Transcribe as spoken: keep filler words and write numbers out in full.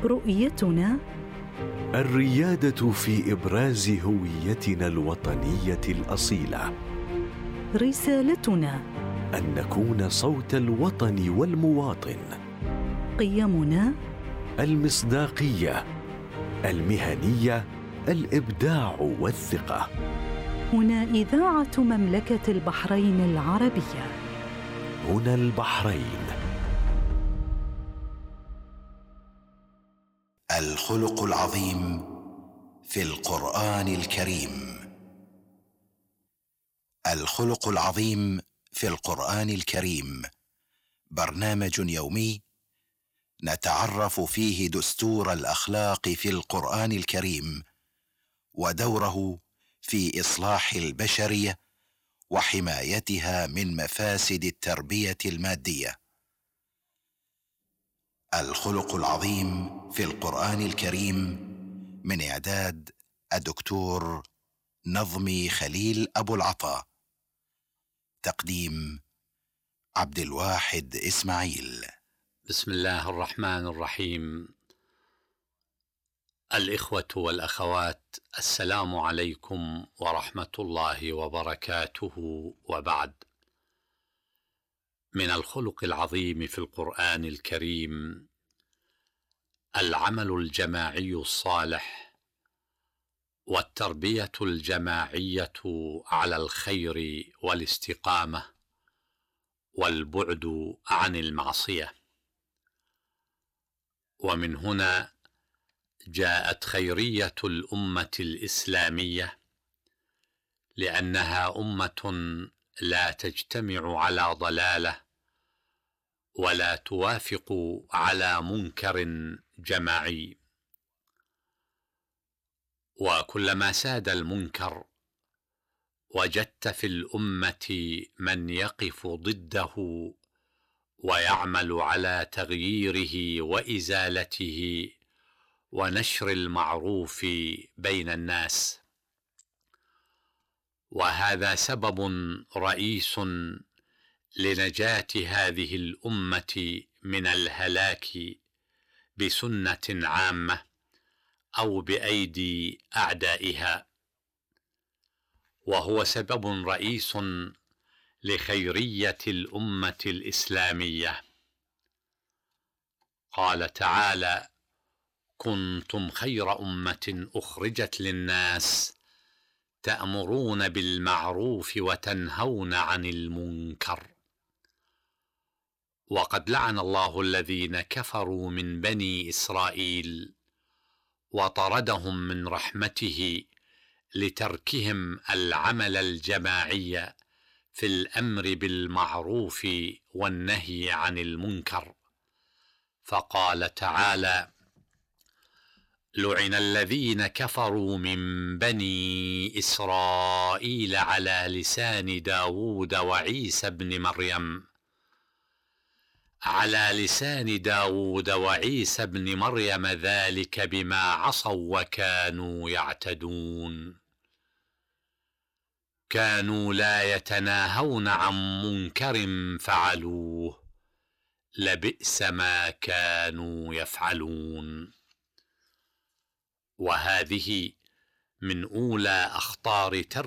رؤيتنا الريادة في إبراز هويتنا الوطنية الأصيلة. رسالتنا أن نكون صوت الوطن والمواطن. قيمنا المصداقية، المهنية، الإبداع والثقة. هنا إذاعة مملكة البحرين العربية. هنا البحرين. الخلق العظيم في القرآن الكريم. الخلق العظيم في القرآن الكريم برنامج يومي نتعرف فيه دستور الأخلاق في القرآن الكريم ودوره في إصلاح البشرية وحمايتها من مفاسد التربية المادية. الخلق العظيم في القرآن الكريم من إعداد الدكتور نظمي خليل أبو العطا. تقديم عبد الواحد إسماعيل. بسم الله الرحمن الرحيم. الإخوة والأخوات، السلام عليكم ورحمة الله وبركاته، وبعد. من الخلق العظيم في القرآن الكريم العمل الجماعي الصالح والتربية الجماعية على الخير والاستقامة والبعد عن المعصية. ومن هنا جاءت خيرية الأمة الإسلامية، لأنها أمة لا تجتمع على ضلالة ولا توافق على منكر جماعي. وكلما ساد المنكر وجدت في الأمة من يقف ضده ويعمل على تغييره وإزالته ونشر المعروف بين الناس. وهذا سبب رئيس لنجاة هذه الأمة من الهلاك بسنة عامة أو بأيدي أعدائها، وهو سبب رئيس لخيرية الأمة الإسلامية. قال تعالى: كنتم خير أمة أخرجت للناس تأمرون بالمعروف وتنهون عن المنكر. وقد لعن الله الذين كفروا من بني إسرائيل وطردهم من رحمته لتركهم العمل الجماعي في الأمر بالمعروف والنهي عن المنكر. فقال تعالى: لعن الذين كفروا من بني إسرائيل على لسان داود وعيسى بن مريم على لسان داود وعيسى بن مريم ذلك بما عصوا وكانوا يعتدون. كانوا لا يتناهون عن منكر فعلوه لبئس ما كانوا يفعلون. وهذه من أولى أخطار تربية